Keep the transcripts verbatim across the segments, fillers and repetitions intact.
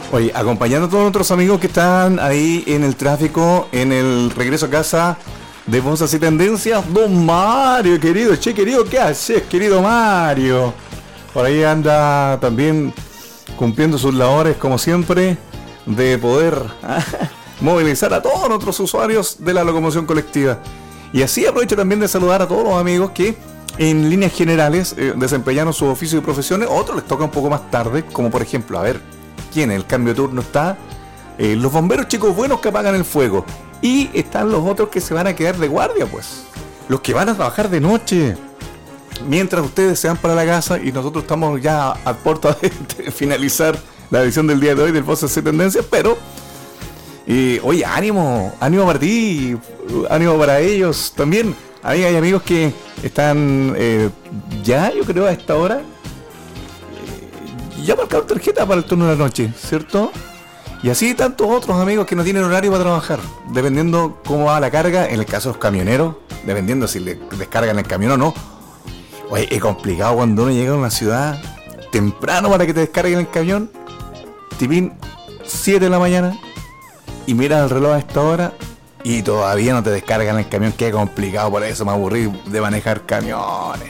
Oye, acompañando a todos nuestros amigos que están ahí en el tráfico, en el regreso a casa de Voces y Tendencias, don Mario, querido, che, querido, ¿qué haces, querido Mario? Por ahí anda también cumpliendo sus labores, como siempre, de poder movilizar a todos nuestros usuarios de la locomoción colectiva. Y así aprovecho también de saludar a todos los amigos que en líneas generales eh, desempeñaron sus oficios y profesiones. Otros les toca un poco más tarde, como por ejemplo, a ver, ¿quién? El cambio de turno está eh, los bomberos chicos buenos que apagan el fuego. Y están los otros que se van a quedar de guardia, pues. Los que van a trabajar de noche. Mientras ustedes se van para la casa y nosotros estamos ya a puerta de, de finalizar la edición del día de hoy del Voces y Tendencias, pero eh, oye, ánimo, ánimo para ti, ánimo para ellos también. Ahí hay amigos que están eh, ya, yo creo, a esta hora eh, ya marcaron tarjeta para el turno de la noche, ¿cierto? Y así tantos otros amigos que no tienen horario para trabajar, dependiendo cómo va la carga, en el caso de los camioneros, dependiendo si le descargan el camión o no. Oye, es complicado cuando uno llega a una ciudad temprano para que te descarguen el camión, tipín siete de la mañana, y miras el reloj a esta hora y todavía no te descargan el camión. Qué complicado, por eso me aburrí de manejar camiones.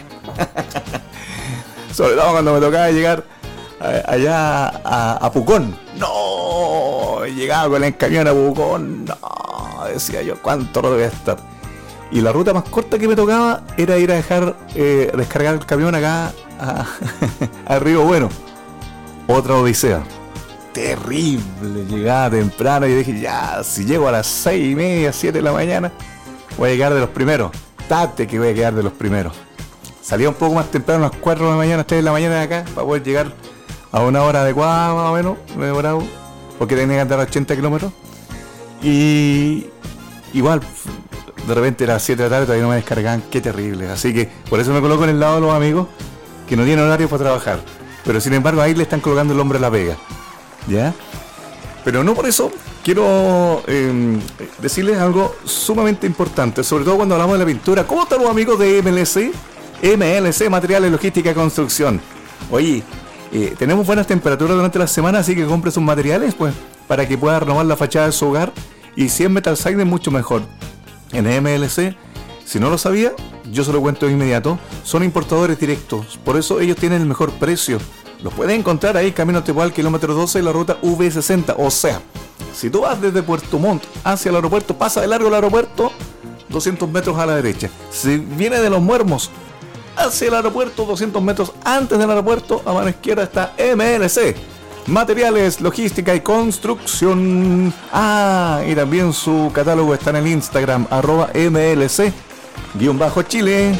Sobre todo cuando me tocaba llegar a, allá a, a Pucón. No, llegaba con el camión a Pucón. No, decía yo, ¿cuánto rato voy a estar? Y la ruta más corta que me tocaba era ir a dejar eh, descargar el camión acá a, a Río Bueno. Otra odisea. Terrible, llegaba temprano y dije, ya, si llego a las seis y media, siete de la mañana, voy a llegar de los primeros. Tate que voy a quedar de los primeros. Salía un poco más temprano, a las cuatro de la mañana, tres de la mañana de acá, para poder llegar a una hora adecuada, más o menos, me he demorado, porque tenía que andar a ochenta kilómetros. Y igual, de repente era las siete de la tarde, todavía no me descargaban, qué terrible. Así que por eso me coloco en el lado de los amigos que no tienen horario para trabajar. Pero sin embargo ahí le están colocando el hombre a la pega. ¿Ya? Pero no por eso quiero eh, decirles algo sumamente importante, sobre todo cuando hablamos de la pintura. ¿Cómo están los amigos de M L C? M L C, Materiales, Logística y Construcción. Oye, eh, tenemos buenas temperaturas durante la semana, así que compre sus materiales pues para que pueda renovar la fachada de su hogar. Y si es metal siding, mucho mejor. En M L C, si no lo sabía, yo se lo cuento de inmediato, son importadores directos, por eso ellos tienen el mejor precio. Los puedes encontrar ahí, Camino Tepual, kilómetro doce, la ruta V sesenta. O sea, si tú vas desde Puerto Montt hacia el aeropuerto, pasa de largo el aeropuerto, doscientos metros a la derecha. Si viene de Los Muermos hacia el aeropuerto, doscientos metros antes del aeropuerto, a mano izquierda está M L C, Materiales, Logística y Construcción. Ah, y también su catálogo está en el Instagram, arroba M L C, guión bajo Chile.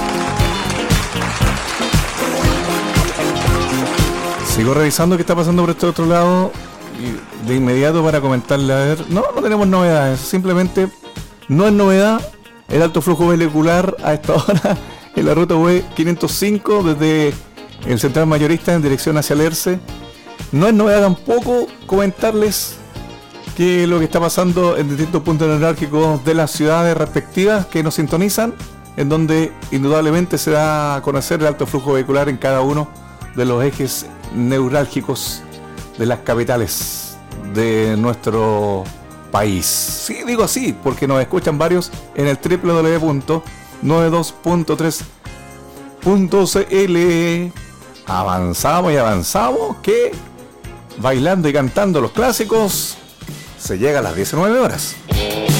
Sigo revisando qué está pasando por este otro lado y de inmediato para comentarle, a ver, no, no tenemos novedades, simplemente no es novedad el alto flujo vehicular a esta hora en la ruta U E quinientos cinco desde el Central Mayorista en dirección hacia Lerce. No es novedad tampoco comentarles que lo que está pasando en distintos puntos neurálgicos de las ciudades respectivas que nos sintonizan, en donde indudablemente se da a conocer el alto flujo vehicular en cada uno de los ejes neurálgicos de las capitales de nuestro país. Sí, digo así, porque nos escuchan varios en el doble u doble u doble u punto noventa y dos punto tres punto c l. Avanzamos y avanzamos, que bailando y cantando los clásicos se llega a las diecinueve horas.